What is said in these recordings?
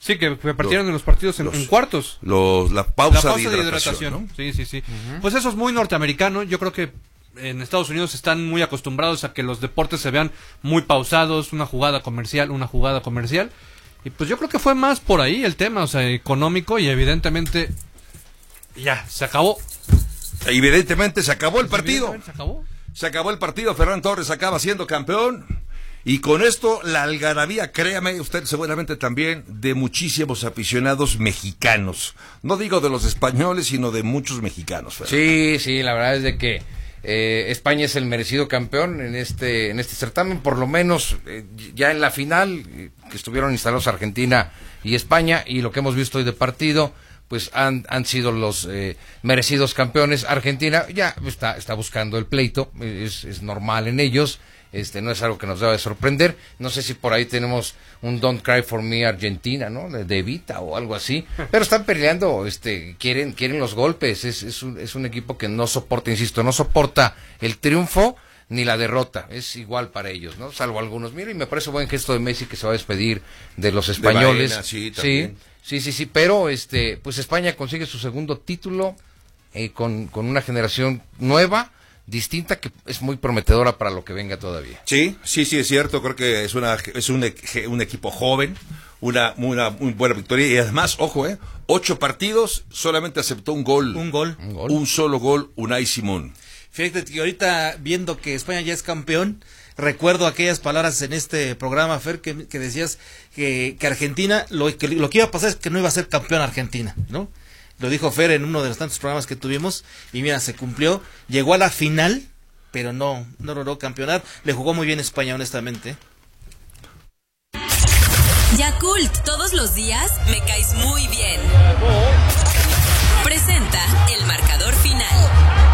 Sí, que partieron en los partidos en cuartos. La pausa de hidratación, ¿no? Sí. Pues eso es muy norteamericano. Yo creo que en Estados Unidos están muy acostumbrados a que los deportes se vean muy pausados, una jugada comercial. Y pues yo creo que fue más por ahí el tema, o sea, económico, y evidentemente ya, se acabó. Evidentemente se acabó el partido. Se acabó el partido, Ferran Torres acaba siendo campeón. Y con esto, la algarabía, créame, usted seguramente también, de muchísimos aficionados mexicanos. No digo de los españoles, sino de muchos mexicanos. Ferran. Sí, la verdad es de que España es el merecido campeón en este certamen, por lo menos ya en la final, que estuvieron instalados Argentina y España, y lo que hemos visto hoy de partido, pues han sido los merecidos campeones. Argentina ya está buscando el pleito, es normal en ellos. No es algo que nos deba de sorprender. No sé si por ahí tenemos un Don't Cry For Me Argentina, ¿no? De Evita o algo así. Pero están peleando, quieren los golpes. Es un equipo que no soporta, insisto, no soporta el triunfo ni la derrota. Es igual para ellos, ¿no? Salvo algunos. Mira, y me parece buen gesto de Messi que se va a despedir de los españoles. De Baena, sí, también. Sí. Pero, pues España consigue su segundo título con una generación nueva, distinta, que es muy prometedora para lo que venga todavía. Sí, es cierto. Creo que es un equipo joven, una muy buena victoria, y además, ojo, 8 partidos, solamente aceptó un gol. Un solo gol, Unai Simón. Fíjate que ahorita, viendo que España ya es campeón, recuerdo aquellas palabras en este programa, Fer, que decías que Argentina, lo que iba a pasar es que no iba a ser campeón Argentina, ¿no? Lo dijo Fer en uno de los tantos programas que tuvimos, y mira, se cumplió, llegó a la final, pero no logró campeonar. Le jugó muy bien España, honestamente. Yakult, todos los días me caes muy bien. Presenta el marcador final.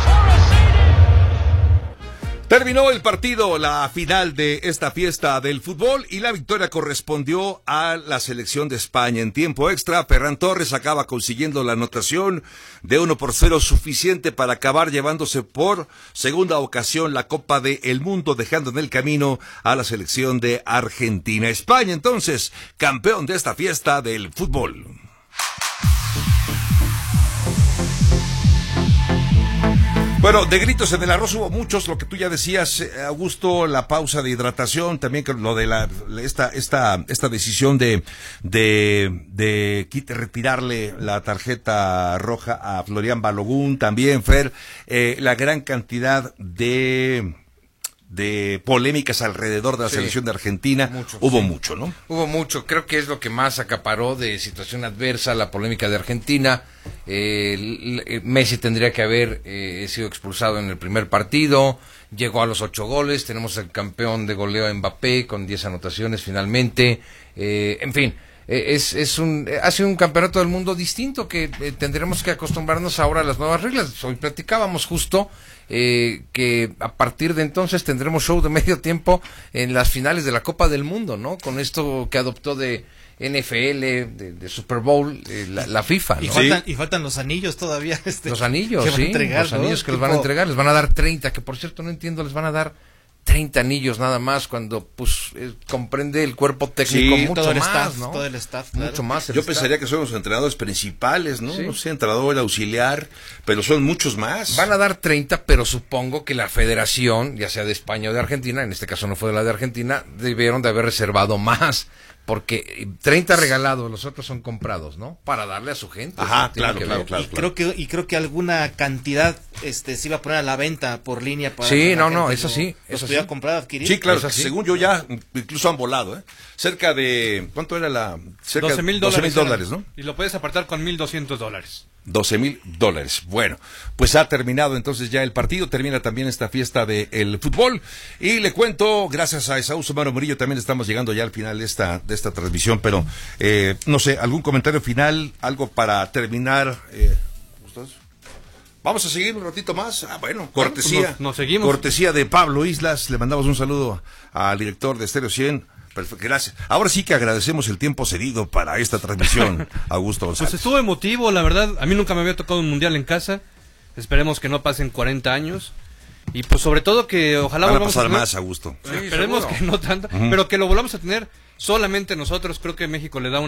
Terminó el partido, la final de esta fiesta del fútbol, y la victoria correspondió a la selección de España. En tiempo extra, Ferran Torres acaba consiguiendo la anotación de 1-0, suficiente para acabar llevándose por segunda ocasión la Copa del Mundo, dejando en el camino a la selección de Argentina. España, entonces, campeón de esta fiesta del fútbol. Bueno, de gritos en el arroz hubo muchos, lo que tú ya decías, Augusto, la pausa de hidratación, también lo de esta decisión de retirarle la tarjeta roja a Florian Balogun, también, Fer, la gran cantidad de polémicas alrededor de la selección de Argentina. Hubo mucho, ¿no? Hubo mucho, creo que es lo que más acaparó de situación adversa, la polémica de Argentina. Messi tendría que haber sido expulsado en el primer partido, llegó a los 8 goles, tenemos el campeón de goleo Mbappé con 10 anotaciones finalmente, en fin. Ha sido un campeonato del mundo distinto que tendremos que acostumbrarnos ahora a las nuevas reglas. Hoy platicábamos justo que a partir de entonces tendremos show de medio tiempo en las finales de la Copa del Mundo, ¿no? Con esto que adoptó de NFL, de Super Bowl, la FIFA, ¿no? Y faltan los anillos todavía. Los anillos, que van a entregar, los anillos, ¿no? que les van a entregar, les van a dar 30, que por cierto no entiendo, les van a dar 30 anillos nada más, cuando pues comprende el cuerpo técnico mucho todo el más, staff, ¿no? Todo el staff, claro. Mucho más. Yo pensaría que son los entrenadores principales, ¿no? Sí. No sé, entrenador auxiliar, pero son muchos más. Van a dar 30, pero supongo que la federación, ya sea de España o de Argentina, en este caso no fue de la de Argentina, debieron de haber reservado más, porque 30 regalados, los otros son comprados, ¿no? Para darle a su gente. Ajá, claro. Creo que alguna cantidad se iba a poner a la venta por línea para eso sí. Eso sí. Comprar, adquirir. Sí, claro, según yo ya incluso han volado, cerca de, ¿cuánto era cerca $12,000, ¿no? Y lo puedes apartar con $1,200. $12,000. Bueno, pues ha terminado entonces ya el partido, termina también esta fiesta del fútbol, y le cuento, gracias a Esaú Somaro Murillo, también estamos llegando ya al final de esta transmisión, pero no sé, algún comentario final, algo para terminar. Vamos a seguir un ratito más. Bueno, cortesía. Nos seguimos. Cortesía de Pablo Islas. Le mandamos un saludo al director de Estéreo 100. Perfecto, gracias. Ahora sí que agradecemos el tiempo cedido para esta transmisión, Augusto González. Pues estuvo emotivo, la verdad. A mí nunca me había tocado un mundial en casa. Esperemos que no pasen 40 años. Y pues sobre todo que ojalá volvamos a tener más, Augusto. Esperemos que no tanto, pero que lo volvamos a tener solamente nosotros. Creo que México le da